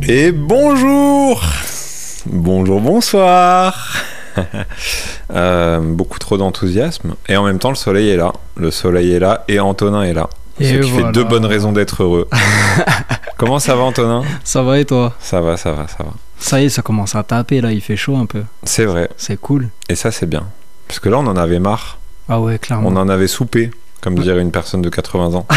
Et bonjour. Bonjour, bonsoir. Beaucoup trop d'enthousiasme. Et en même temps, le soleil est là. Le soleil est là et Antonin est là. Ce qui fait deux bonnes raisons d'être heureux. Comment ça va, Antonin ? Ça va et toi ? Ça va. Ça y est, ça commence à taper là, il fait chaud un peu. C'est vrai. C'est cool. Et ça, c'est bien. Parce que là, on en avait marre. Ah ouais, clairement. On en avait soupé, comme dirait une personne de 80 ans.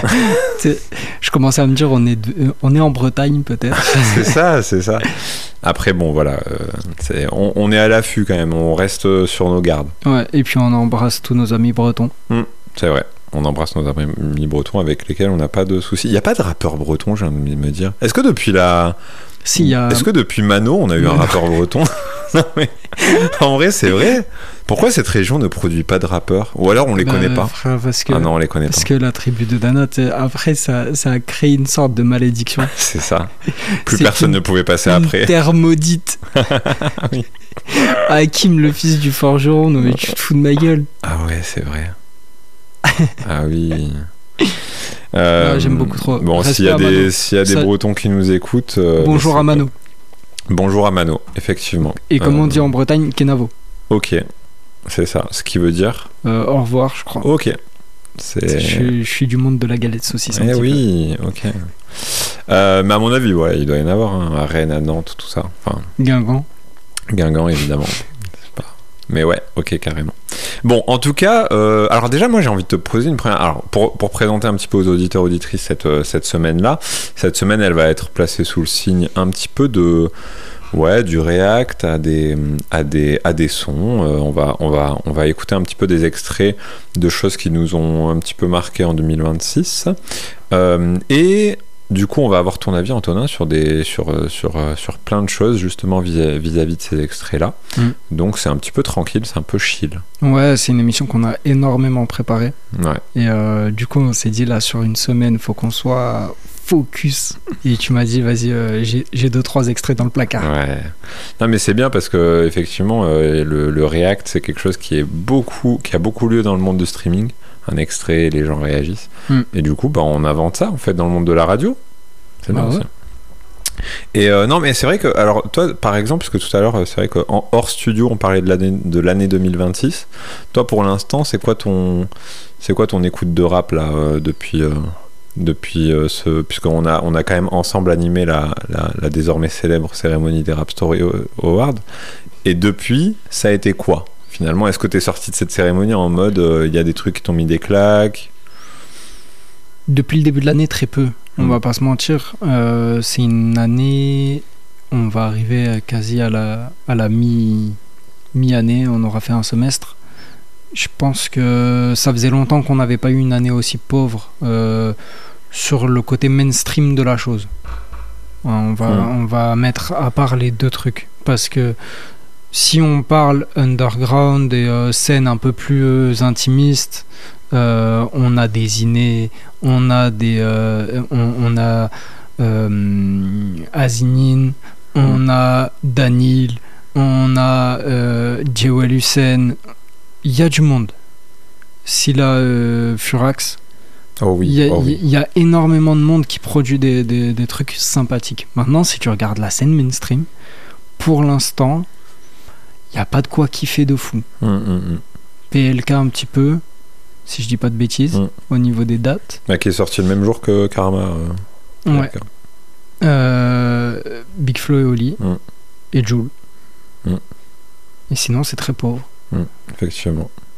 Je commençais à me dire, on est en Bretagne peut-être. C'est ça. Après, bon, voilà. On est à l'affût quand même. On reste sur nos gardes. Ouais, et puis on embrasse tous nos amis bretons. C'est vrai. On embrasse nos amis bretons avec lesquels on n'a pas de soucis. Il n'y a pas de rappeur breton, j'ai envie de me dire. Est-ce que depuis Est-ce que depuis Mano, on a eu un rappeur breton ? Non, mais en vrai, c'est vrai. Pourquoi cette région ne produit pas de rappeurs ? Ou alors on les connaît pas ? Frère, Ah non, on les connaît pas. Parce que la tribu de Dana, après, ça a créé une sorte de malédiction. C'est ça. Plus personne ne pouvait passer après. Terre maudite. Oui. Hakim, le fils du forgeron, non mais tu te fous de ma gueule. Ah ouais, c'est vrai. Ah oui. J'aime beaucoup trop. Bon, s'il y a des Bretons qui nous écoutent... bonjour à Mano. Bonjour à Mano, effectivement. Et comme on dit en Bretagne, Kenavo. Ok, c'est ça. Ce qui veut dire au revoir, je crois. Ok. Je suis du monde de la galette saucisse. Oui, ok. Mais à mon avis, ouais, il doit y en avoir à Rennes, à Nantes, tout ça. Enfin, Guingamp, évidemment. Mais ouais, ok, carrément. Bon, en tout cas, alors déjà, moi, j'ai envie de te poser une première... Alors, pour présenter un petit peu aux auditeurs, auditrices cette semaine-là, cette semaine, elle va être placée sous le signe un petit peu de... Ouais, du React à des sons. On va écouter un petit peu des extraits de choses qui nous ont un petit peu marqué en 2026. Et... Du coup, on va avoir ton avis, Antonin, sur plein de choses, justement, vis-à-vis de ces extraits-là. Donc, c'est un petit peu tranquille, c'est un peu chill. Ouais, c'est une émission qu'on a énormément préparée. Ouais. Et du coup, on s'est dit, là, sur une semaine, il faut qu'on soit focus. Et tu m'as dit, vas-y, j'ai 2-3 extraits dans le placard. Ouais. Non, mais c'est bien parce que, effectivement, le React, c'est quelque chose qui a beaucoup lieu dans le monde du streaming. Un extrait, les gens réagissent. Et du coup, on invente ça, en fait, dans le monde de la radio. C'est bien aussi. Et non, mais c'est vrai que, alors, toi, par exemple, parce que tout à l'heure, c'est vrai qu'en hors studio, on parlait de l'année 2026. Toi, pour l'instant, c'est quoi ton écoute de rap, là, depuis puisqu'on a quand même ensemble animé la désormais célèbre cérémonie des Rap Story Awards. Et depuis, ça a été quoi ? Finalement, est-ce que tu es sorti de cette cérémonie en mode il y a des trucs qui t'ont mis des claques ? Depuis le début de l'année, très peu. On va pas se mentir. C'est une année... On va arriver quasi à la mi-année. On aura fait un semestre. Je pense que ça faisait longtemps qu'on n'avait pas eu une année aussi pauvre sur le côté mainstream de la chose. On va mettre à part les deux trucs. Parce que si on parle underground et scène un peu plus intimiste, on a des Iné, on a Azinin, on a Danil, on a Djewel Hussein. Il y a du monde. Scylla Furax. Il y a énormément de monde qui produit des trucs sympathiques. Maintenant, si tu regardes la scène mainstream, pour l'instant, il n'y a pas de quoi kiffer de fou. PLK un petit peu, si je dis pas de bêtises, au niveau des dates. Qui est sorti le même jour que Karma. Ouais. Big Flo et Oli et Jul. Et sinon, c'est très pauvre. Effectivement.